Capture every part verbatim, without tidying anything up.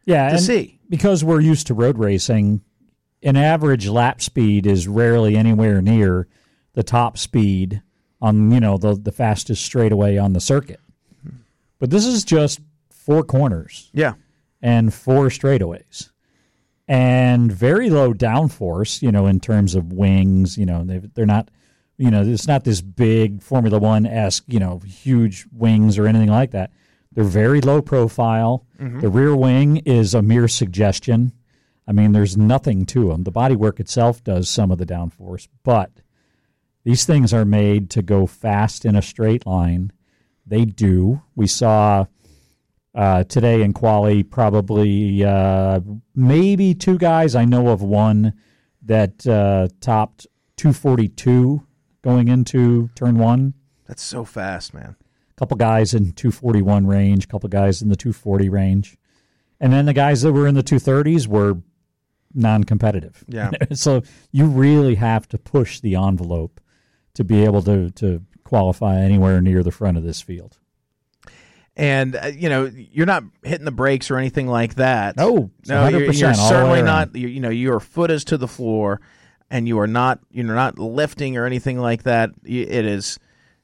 yeah, to and see. Because we're used to road racing, an average lap speed is rarely anywhere near the top speed on, you know, the the fastest straightaway on the circuit. But this is just four corners. Yeah. And four straightaways. And very low downforce, you know, in terms of wings. You know, they're not, you know, it's not this big Formula One-esque, you know, huge wings or anything like that. They're very low profile. Mm-hmm. The rear wing is a mere suggestion. I mean, there's nothing to them. The bodywork itself does some of the downforce, but these things are made to go fast in a straight line. They do. We saw uh, today in quali probably uh, maybe two guys. I know of one that uh, topped two forty-two going into turn one. That's so fast, man. A couple guys in two forty-one range, a couple guys in the two forty range. And then the guys that were in the two thirties were non-competitive. Yeah. So you really have to push the envelope to be able to, to qualify anywhere near the front of this field. And, uh, you know, you're not hitting the brakes or anything like that. No, no, you're, you're all certainly not. You, you know, your foot is to the floor, and you are not. You're not lifting or anything like that. It is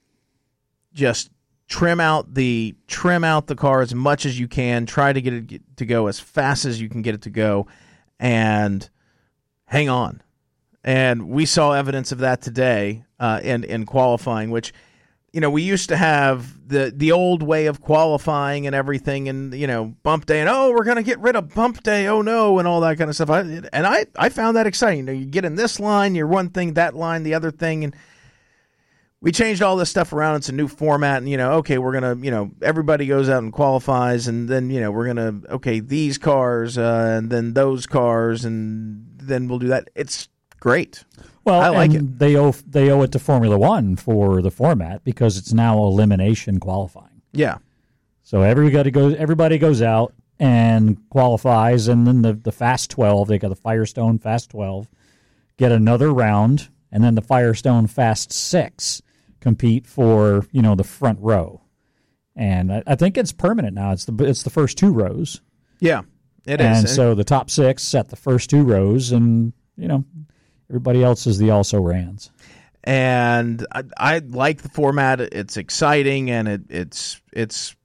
just trim out the trim out the car as much as you can. Try to get it to go as fast as you can get it to go, and hang on. And we saw evidence of that today uh, in in qualifying, which. You know, we used to have the the old way of qualifying and everything, and, you know, bump day, and, oh, we're going to get rid of bump day, oh, no, and all that kind of stuff. I, and I, I found that exciting. You know, you get in this line, you're one thing, that line, the other thing, and we changed all this stuff around. It's a new format, and, you know, okay, we're going to, you know, everybody goes out and qualifies, and then, you know, we're going to, okay, these cars, uh, and then those cars, and then we'll do that. It's great. Well, I like and it. They owe they owe it to Formula One for the format because it's now elimination qualifying. Yeah. So everybody goes everybody goes out and qualifies, and then the, the Fast twelve, they got the Firestone Fast twelve, get another round, and then the Firestone Fast six compete for, you know, the front row. And I, I think it's permanent now. It's the it's the first two rows. Yeah, it is. And so the top six set the first two rows, and, you know, everybody else is the also-rans. And I, I like the format. It's exciting, and it, it's it's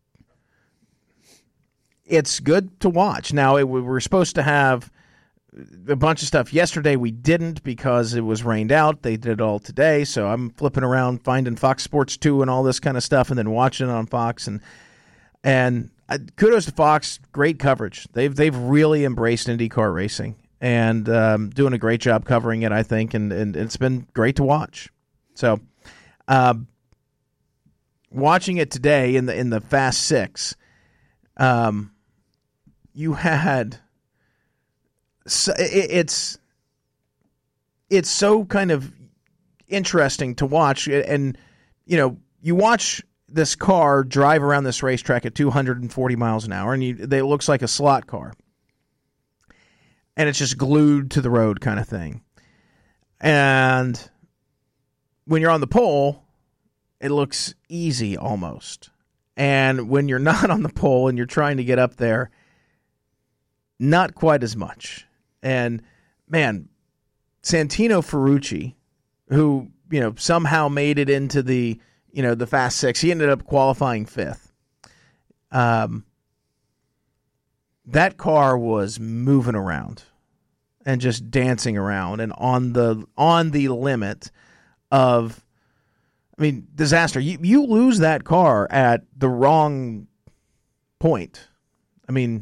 it's good to watch. Now, it, we were supposed to have a bunch of stuff yesterday. We didn't because it was rained out. They did it all today, so I'm flipping around, finding Fox Sports two and all this kind of stuff, and then watching it on Fox. And and I, kudos to Fox, great coverage. They've they've really embraced IndyCar racing. And um, doing a great job covering it, I think, and, and it's been great to watch. So, uh, watching it today in the in the Fast Six, um, you had so, it, it's it's so kind of interesting to watch, and you know, you watch this car drive around this racetrack at two hundred forty miles an hour, and you, they, it looks like a slot car. And it's just glued to the road kind of thing. And when you're on the pole, it looks easy almost. And when you're not on the pole and you're trying to get up there, not quite as much. And, man, Santino Ferrucci, who, you know, somehow made it into the, you know, the Fast Six, he ended up qualifying fifth. Um. That car was moving around and just dancing around and on the on the limit of, I mean, disaster. You you lose that car at the wrong point. I mean,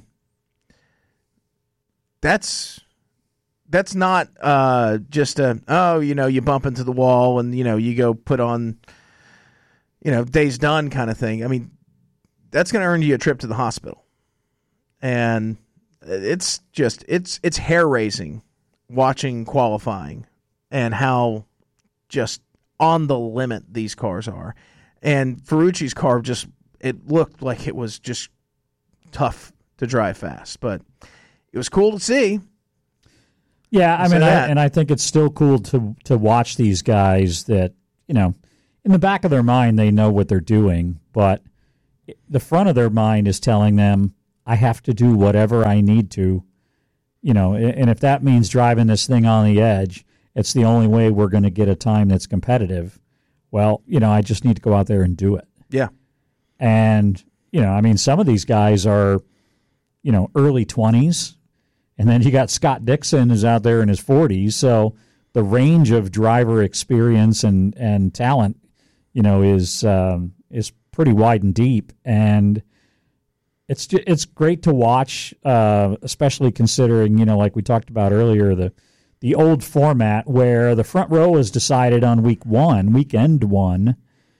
that's that's not uh, just a, oh, you know, you bump into the wall and, you know, you go put on, you know, days done kind of thing. I mean, that's going to earn you a trip to the hospital. And it's just it's it's hair raising watching qualifying and how just on the limit these cars are. And Ferrucci's car just it looked like it was just tough to drive fast, but it was cool to see. Yeah, I mean, I, and I think it's still cool to to watch these guys that, you know, in the back of their mind they know what they're doing, but the front of their mind is telling them, I have to do whatever I need to, you know, and if that means driving this thing on the edge, it's the only way we're going to get a time that's competitive. Well, you know, I just need to go out there and do it. Yeah. And, you know, I mean, some of these guys are, you know, early twenties, and then you got Scott Dixon who's out there in his forties. So the range of driver experience and, and talent, you know, is um, is pretty wide and deep. And it's just, it's great to watch, uh, especially considering, you know, like we talked about earlier, the the old format where the front row was decided on week one, weekend one,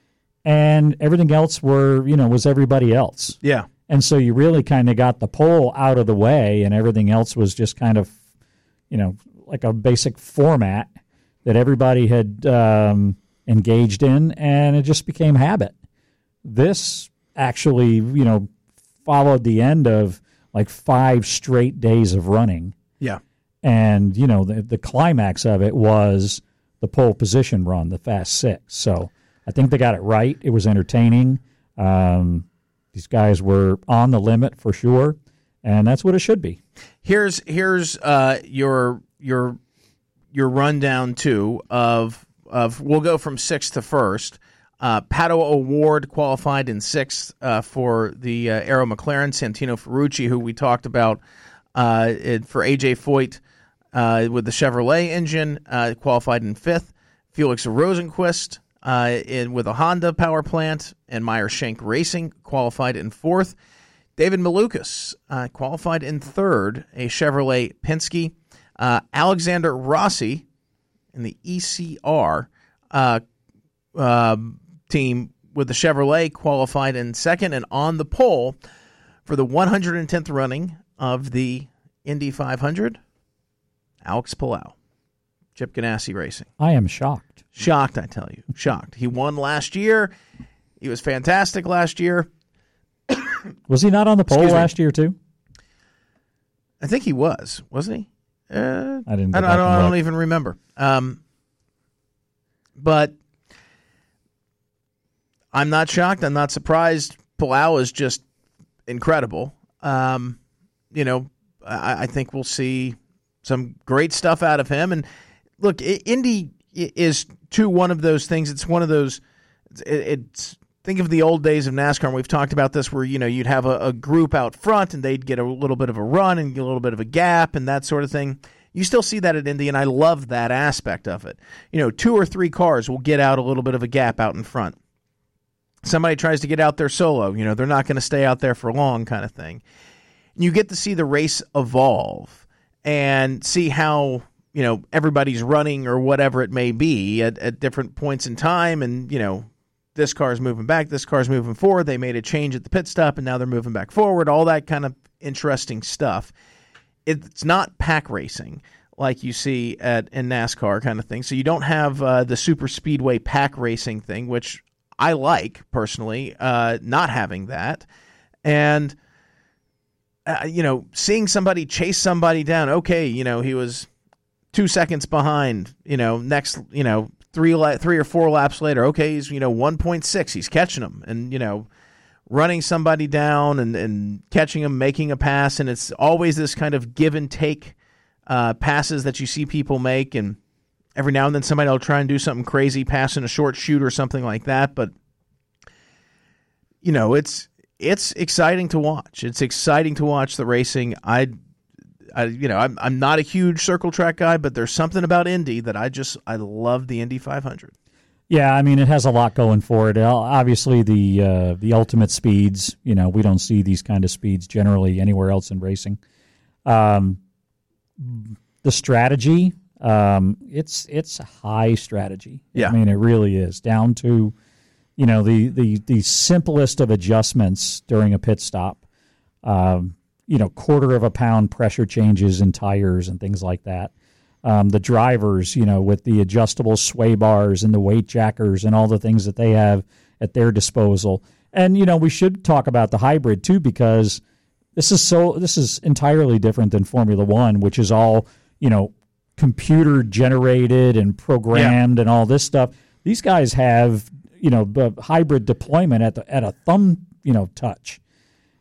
and everything else were, you know, was everybody else. Yeah. And so you really kind of got the pole out of the way, and everything else was just kind of, you know, like a basic format that everybody had um, engaged in, and it just became habit. This actually, you know, followed the end of like five straight days of running. Yeah. And, you know, the, the climax of it was the pole position run, the Fast Six. So I think they got it right. It was entertaining. Um, these guys were on the limit for sure, and that's what it should be. Here's here's uh, your your your rundown too of of we'll go from sixth to first. Uh, Pato O'Ward qualified in sixth uh, for the uh, Arrow McLaren. Santino Ferrucci, who we talked about uh, it, for A J Foyt uh, with the Chevrolet engine, uh, qualified in fifth. Felix Rosenquist uh, in with a Honda power plant, and Meyer Shank Racing qualified in fourth. David Malukas uh, qualified in third, a Chevrolet Penske. Uh, Alexander Rossi in the E C R uh, uh, team with the Chevrolet qualified in second, and on the pole for the one hundred tenth running of the Indy five hundred, Alex Palou, Chip Ganassi Racing. I am shocked. Shocked, I tell you. Shocked. He won last year. He was fantastic last year. Was he not on the pole Excuse me. last year too? I think he was, wasn't he? Uh, I didn't. Go I, don't, back I, don't, and I don't look. even remember. Um, but I'm not shocked. I'm not surprised. Palau is just incredible. Um, you know, I, I think we'll see some great stuff out of him. And look, I- Indy is too one of those things. It's one of those. It, it's think of the old days of NASCAR. And we've talked about this, where you know you'd have a, a group out front, and they'd get a little bit of a run and get a little bit of a gap and that sort of thing. You still see that at Indy, and I love that aspect of it. You know, two or three cars will get out a little bit of a gap out in front. Somebody tries to get out there solo. You know, they're not going to stay out there for long, kind of thing. And you get to see the race evolve and see how, you know, everybody's running or whatever it may be at, at different points in time. And, you know, this car's moving back, this car's moving forward. They made a change at the pit stop, and now they're moving back forward. All that kind of interesting stuff. It's not pack racing like you see at in NASCAR kind of thing. So you don't have uh, the super speedway pack racing thing, which I like personally, uh, not having that. And, uh, you know, seeing somebody chase somebody down, okay, you know, he was two seconds behind, you know, next, you know, three la- three or four laps later, okay, he's, you know, one point six, he's catching them. And, you know, running somebody down and, and catching them, making a pass. And it's always this kind of give and take uh, passes that you see people make. And every now and then somebody will try and do something crazy, passing a short chute or something like that. But, you know, it's it's exciting to watch. It's exciting to watch the racing. I, I you know, I'm I'm not a huge circle track guy, but there's something about Indy that I just I love the Indy five hundred. Yeah, I mean, it has a lot going for it. Obviously, the uh, the ultimate speeds, you know, we don't see these kind of speeds generally anywhere else in racing. Um, the strategy, um, it's it's high strategy. Yeah. I mean, it really is, down to, you know, the, the, the simplest of adjustments during a pit stop. Um, you know, quarter of a pound pressure changes in tires and things like that. Um, the drivers, you know, with the adjustable sway bars and the weight jackers and all the things that they have at their disposal. And, you know, we should talk about the hybrid too, because this is so this is entirely different than Formula One, which is all, you know, computer generated and programmed, yeah, and all this stuff. These guys have, you know, the hybrid deployment at the at a thumb, you know, touch.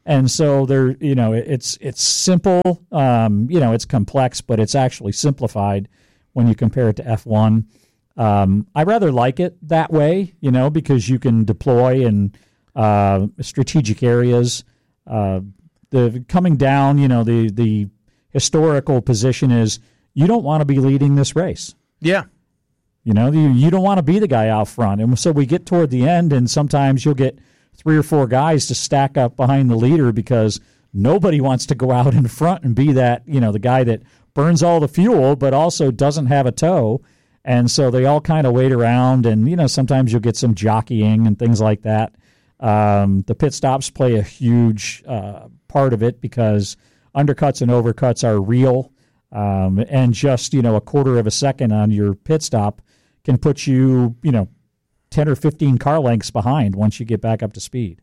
And so there, you know, it's it's simple. Um, you know, it's complex, but it's actually simplified when you compare it to F one. Um, I rather like it that way, you know, because you can deploy in uh, strategic areas. Uh, the coming down, you know, the the historical position is you don't want to be leading this race. Yeah. You know, you, you don't want to be the guy out front. And so we get toward the end, and sometimes you'll get three or four guys to stack up behind the leader because nobody wants to go out in front and be that, you know, the guy that burns all the fuel but also doesn't have a tow. And so they all kind of wait around, and, you know, sometimes you'll get some jockeying and things like that. Um, the pit stops play a huge uh, part of it because undercuts and overcuts are real. Um, and just, you know, a quarter of a second on your pit stop can put you, you know, ten or fifteen car lengths behind once you get back up to speed.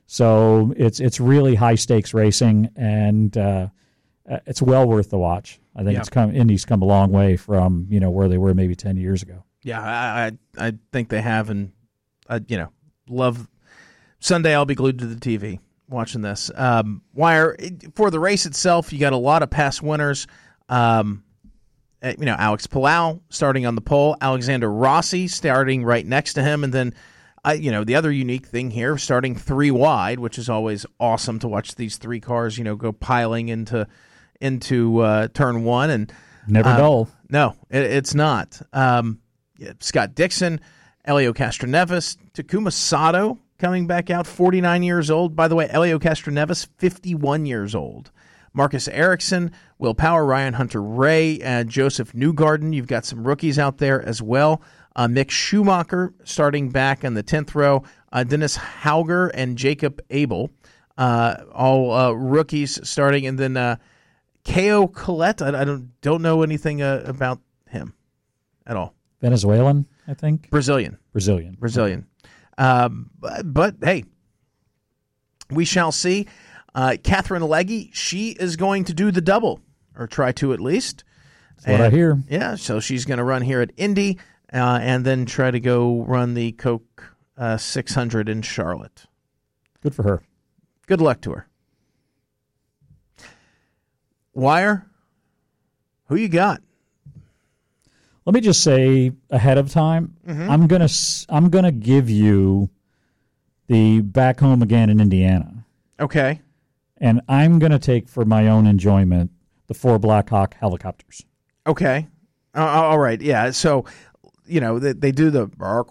So it's it's really high-stakes racing, and uh, it's well worth the watch. I think yeah. it's come Indy's come a long way from, you know, where they were maybe ten years ago. Yeah, I I, I think they have, and, uh, you know, love Sunday I'll be glued to the T V watching this. Um, Wire, for the race itself, you got a lot of past winners. Um, you know, Alex Palau starting on the pole, Alexander Rossi starting right next to him, and then, uh, you know, the other unique thing here, starting three wide, which is always awesome to watch these three cars, you know, go piling into into uh, turn one, and never uh, dull. No, it, it's not. Um, yeah, Scott Dixon, Elio Castroneves, Takuma Sato coming back out, forty-nine years old. By the way, Elio Castroneves, fifty-one years old. Marcus Ericsson, Will Power, Ryan Hunter-Ray, and Joseph Newgarden. You've got some rookies out there as well. Uh, Mick Schumacher starting back in the tenth row. Uh, Dennis Hauger and Jacob Abel, uh, all uh, rookies starting. And then uh, K O Collette, I, I don't don't know anything uh, about him at all. Venezuelan, I think. Brazilian. Brazilian. Brazilian. Um, but, but, hey, we shall see. Uh, Catherine Legge, she is going to do the double, or try to at least. That's what I hear. Yeah, so she's going to run here at Indy uh, and then try to go run the Coke uh, six hundred in Charlotte. Good for her. Good luck to her. Wire, who you got? Let me just say ahead of time, mm-hmm. I'm gonna I'm gonna give you the back home again in Indiana. Okay. And I'm going to take, for my own enjoyment, the four Blackhawk helicopters. Okay. Uh, all right. Yeah. So, you know, they, they do the,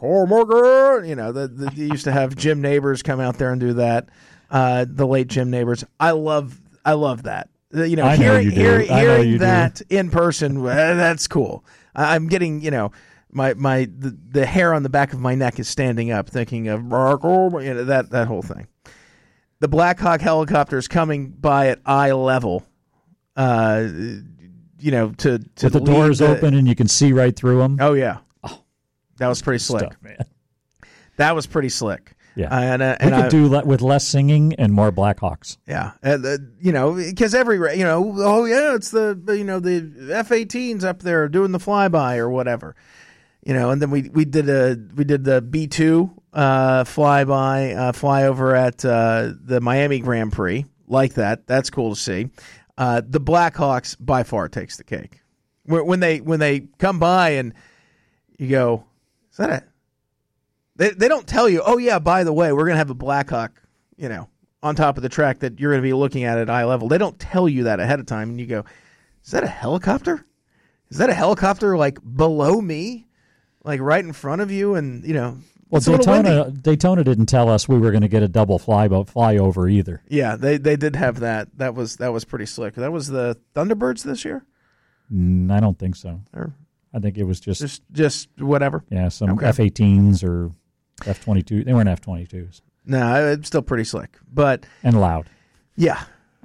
you know, the, the, they used to have Jim Neighbors come out there and do that. Uh, the late Jim Neighbors. I love I love that. You know, I know hearing, you do. hearing, I know hearing you that do. in person, uh, that's cool. I'm getting, you know, my, my the, the hair on the back of my neck is standing up thinking of, you know, that, that whole thing. The Blackhawk helicopters coming by at eye level, uh, you know, to, to with the doors the, open and you can see right through them. Oh yeah, oh, that was pretty slick, stuff, man. That was pretty slick. Yeah, uh, and, uh, we and could I, do le- with less singing and more Blackhawks. Yeah, and, uh, you know, because every you know, oh yeah, it's the you know the F eighteens up there doing the flyby or whatever. You know, and then we, we did a we did the B two uh, flyby uh, flyover at uh, the Miami Grand Prix, like that. That's cool to see. Uh, the Blackhawks by far takes the cake. When they when they come by and you go, is that a? They they don't tell you. Oh yeah, by the way, we're gonna have a Blackhawk, you know, on top of the track that you're gonna be looking at at eye level. They don't tell you that ahead of time, and you go, is that a helicopter? Is that a helicopter like below me? Like right in front of you, and you know. Well, Daytona Daytona didn't tell us we were going to get a double fly flyover either. Yeah, they they did have that. That was that was pretty slick. That was the Thunderbirds this year. Mm, I don't think so. Or I think it was just just just whatever. Yeah, some okay. F eighteens or F twenty-two. They weren't F twenty-twos. No, it's still pretty slick, but and loud. Yeah.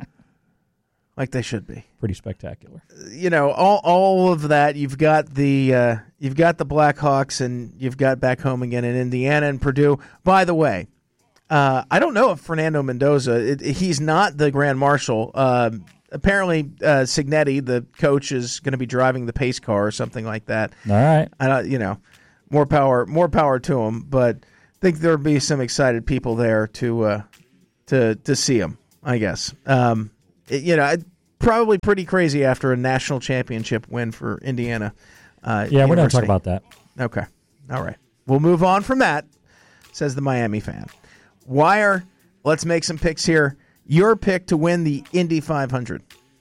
Like they should be. Pretty spectacular. You know, all all of that. You've got the uh, you've got the Blackhawks, and you've got back home again in Indiana and Purdue. By the way, uh, I don't know if Fernando Mendoza. It, he's not the Grand Marshal. Uh, apparently, uh, Signetti, the coach, is going to be driving the pace car or something like that. All right. I don't, you know, more power, more power to him. But I think there'll be some excited people there to uh, to to see him. I guess. Um, it, you know, it, probably pretty crazy after a national championship win for Indiana. Uh, yeah, University. we're going to talk about that. Okay. All right. We'll move on from that, says the Miami fan. Wire, let's make some picks here. Your pick to win the Indy five hundred.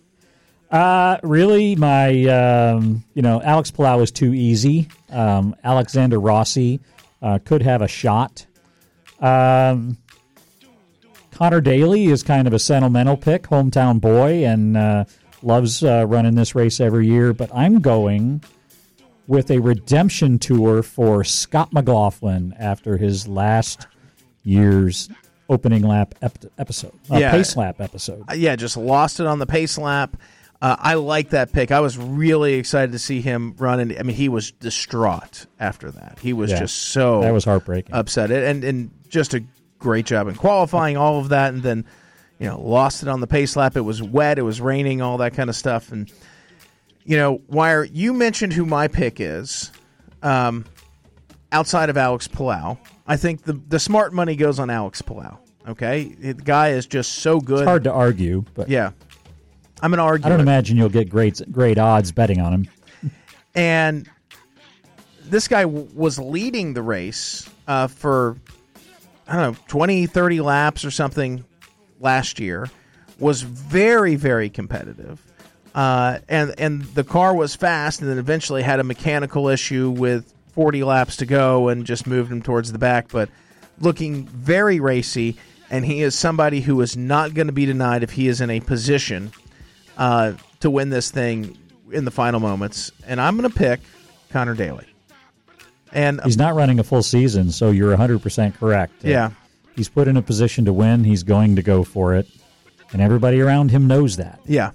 Uh, really, my, um, you know, Alex Palau is too easy. Um, Alexander Rossi uh, could have a shot. Um, Connor Daly is kind of a sentimental pick, hometown boy, and uh, loves uh, running this race every year. But I'm going with a redemption tour for Scott McLaughlin after his last year's opening lap ep- episode, uh, yeah. pace lap episode. Yeah, just lost it on the pace lap. Uh, I like that pick. I was really excited to see him run. And I mean, he was distraught after that. He was Yeah, just so that was heartbreaking. upset. And and just a great job in qualifying, all of that, and then you know lost it on the pace lap. It was wet. It was raining. All that kind of stuff. And you know, Wire, you mentioned who my pick is. Um, outside of Alex Palau, I think the the smart money goes on Alex Palau. Okay, the guy is just so good. It's hard to argue, but Yeah. I'm going to argue I don't it. imagine you'll get great great odds betting on him. And this guy w- was leading the race uh, for, I don't know, twenty, thirty laps or something last year, was very, very competitive. Uh, and, and the car was fast, and then eventually had a mechanical issue with forty laps to go and just moved him towards the back, but looking very racy. And he is somebody who is not going to be denied if he is in a position Uh, to win this thing in the final moments, and I'm going to pick Connor Daly. And He's not running a full season, so you're one hundred percent correct. Yeah. He's put in a position to win. He's going to go for it, and everybody around him knows that. yeah,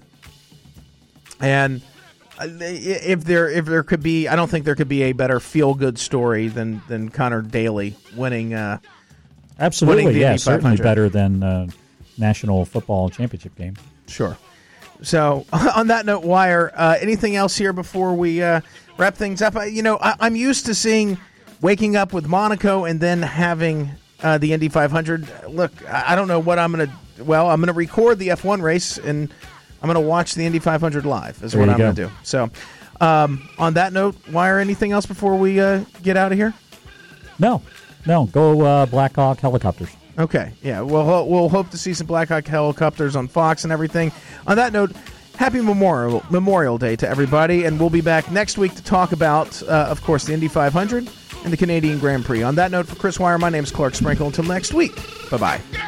and if there if there could be, I don't think there could be a better feel good story than than Connor Daly winning. Uh, Absolutely, winning the yeah, Indy certainly five hundred. better than uh, National Football Championship game. Sure. So, on that note, Wire, uh, anything else here before we uh, wrap things up? I, you know, I, I'm used to seeing waking up with Monaco and then having uh, the Indy five hundred. Look, I I don't know what I'm going to. Well, I'm going to record the F one race and I'm going to watch the Indy five hundred live. Is There what you I'm go. going to do. So, um, on that note, Wire, anything else before we uh, get out of here? No, no, go uh, Blackhawk helicopters. Okay, yeah, we'll ho- we'll hope to see some Black Hawk helicopters on Fox and everything. On that note, happy Memorial Memorial Day to everybody, and we'll be back next week to talk about, uh, of course, the Indy five hundred and the Canadian Grand Prix. On that note, for Chris Wire, my name is Clark Sprinkle. Until next week, bye bye.